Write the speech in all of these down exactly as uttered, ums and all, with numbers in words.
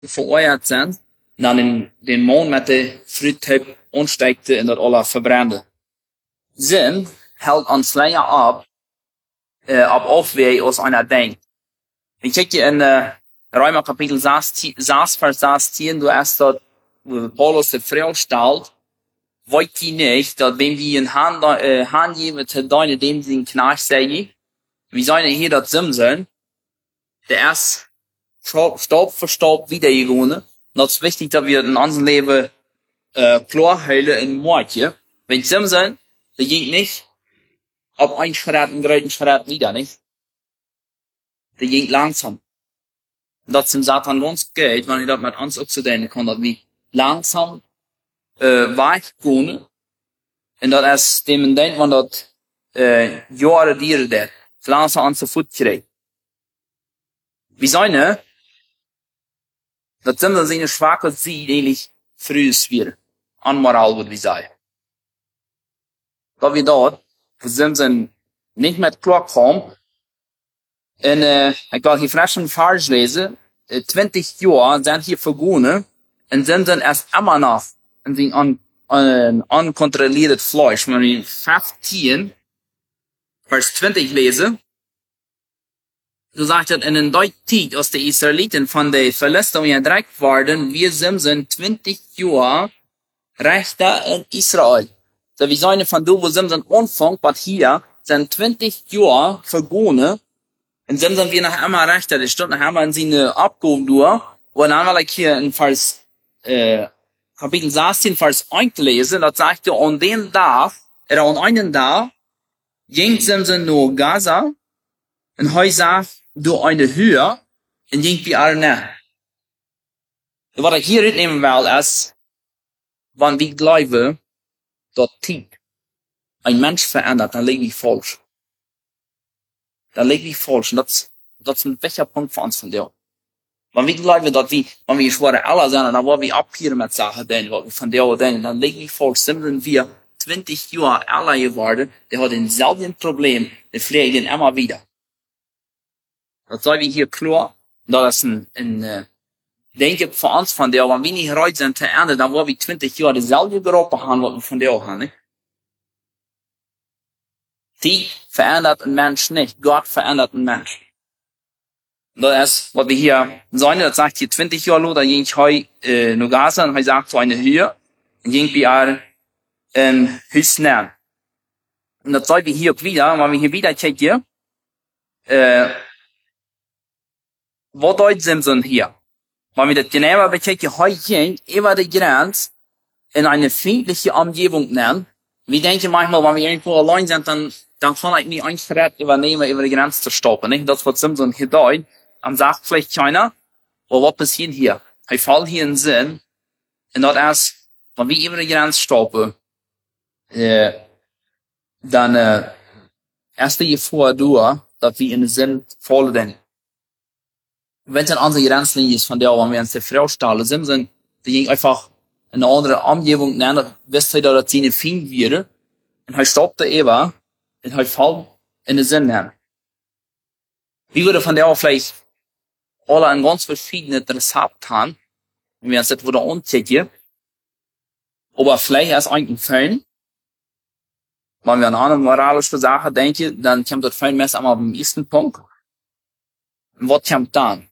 vereuert sind, und dann den, den Mond mit der Fruittyp ansteckte und das alles verbrannte. Sinn hält uns länger ab, äh, ab Aufweh aus einer Denk. Ich check dir in, äh, Römer Kapitel sechs, Vers sechzehn, du hast dort, wo Paulus die Frau stellt, wollt ihr nicht, dass wenn wir in Hand, äh, Hand geben zu deinen, dem sie in Knecht sagen, wie sollen hier das Simseln, der erst Staub für Staub wiedergewonnen. Und das ist wichtig, dass wir in unserem Leben, äh, klar halten in Mordje. Wenn Simseln, der ging nicht, ab ein Schritt, einen großen Schritt wieder, nicht? Der ging langsam. Und das zum Satan ganz geht, wenn ich das mit uns auch zu denken kann, dass wir langsam, äh, weggehen. Und das ist dem denkt man, dass, äh, Jahre dieren das. Langsam an zu Fuß kriegt. Wie seine, dat Simseln seine schwache Seed eigentlich frühes wir. Unmoral, würde ich sagen. Da wir dort, wo Simseln nicht mit klar kommen, und, äh, ich will hier frisch einen Vers lesen, äh, zwanzig Jahre sind hier vergangen, und Simseln erst immer noch in den un, un, unkontrollierten Fleisch. Wenn wir fünfzehn, Vers zwanzig lesen, so sagt er, in den Zeit, als die Israeliten von den Philistern erdrückt worden, wir Simseln zwanzig Jahre Rechter in Israel. So wie seine von du, wo Simseln anfängt, was hier, sind zwanzig Jahre vergangen, und Simseln wir nach einmal Rechter, die Stunde haben wir in seine Abgaben durch, und dann will ich hier in Vers, äh, Kapitel sechzehn, Vers eins lesen, das sagt er, an den Tag, er an einen Tag, ging Simseln nur Gaza, und heute sagt, du eine Höhe, und ging wie alle näher. Was ich hier mitnehmen will, ist, wenn wir glauben, dort tief ein Mensch verändert, dann liegt ich falsch. Dann liegt ich falsch. Und das, das ist ein wichtiger Punkt für uns von dir. Wenn wir glauben, dass wir, wenn wir schwere alle sind, dann wollen wir abhören mit Sachen, denn, was wir von dir denken, dann liegt ich falsch. Sind wir zwanzig Jahre alle geworden, der hat denselben Problem, der pflegt ihn immer wieder. Das soll wir hier klar, das ist ein, ein, äh, denke für uns von der, wenn wir nicht bereit sind zu ändern, dann wollen wir zwanzig Jahre dieselbe Gruppe haben, was wir von der haben, nicht? Die verändert ein Mensch nicht. Gott verändert ein Mensch. Das ist, was wir hier sagen, das sagt hier zwanzig Jahre lang, da ging ich heu, äh, nur Gaza, und er sagt so eine Höhe, und ging wir in Hüsnen. Und das soll wir hier auch wieder, wenn wir hier wieder checken, äh, wo dort Simseln hier? Wenn wir das genauer bechecken, heute über die Grenze in eine friedliche Umgebung nehmen. Wir denken manchmal, wenn wir irgendwo allein sind, dann, dann kann ich nicht einen Schritt übernehmen, über die Grenze zu stoppen, nicht? Das, was Simseln hier deut, dann sagt vielleicht keiner, oh, was passiert hier? Ich fall hier in den Sinn, und das ist, wenn wir über die Grenze stoppen, äh, dann, äh, erst die vor durch, dass wir in den Sinn folgen. Wenn es eine andere Grenzlinie ist, von der, wenn wir uns die Frau stellen, Simseln, die ging einfach in eine andere Umgebung nennen, wisst ihr, dass sie nicht finden würde, und er stoppte eben, und er fällt in den Sinn nehmen. Wie würde von der auch vielleicht alle ein ganz verschiedene Rezept haben, wenn wir uns das wieder anziehen, aber vielleicht erst eigentlich Fällen, wenn wir an eine moralische Sache denken, dann kommt das Fällen meist einmal beim ersten Punkt. Und was kommt dann?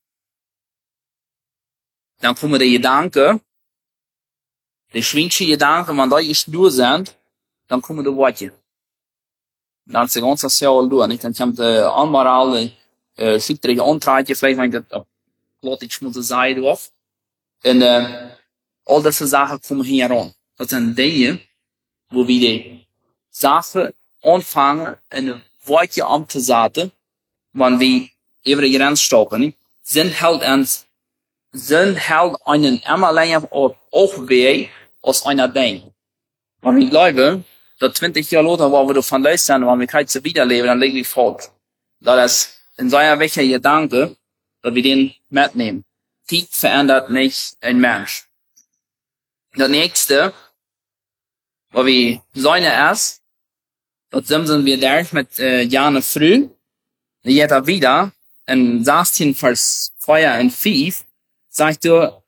Dann kommen die Gedanken, die schwingende Gedanken, wenn die stur sind, dann kommen die Worte. Dann ist die ganze Sache durch, nicht? Dann kommt die Unmoral, äh, schickrige Untreue, vielleicht, wenn ich das, lass ich muss sagen, drauf. Und, äh, all diese Sachen kommen hier ran. Das sind Dinge, wo wir die Sachen anfangen, in Worte umzusetzen, wenn wir über die Grenze stoppen, nicht? Sind halt uns, sind halt einen immer länger Aufweg aus einer Ding. Wenn ich glaube, dass zwanzig Jahre lang, wo wir davon los sind, wenn wir kein zu wiederleben, dann liegt ich falsch. Das ist in so einer welcher Gedanke, dass wir den mitnehmen. Die verändert nicht ein Mensch. Das nächste, wo wir sagen ist, das sind wir da mit äh, Jahre früh, jetzt wieder, in sechzehn Vers vier und fünf, sagt er,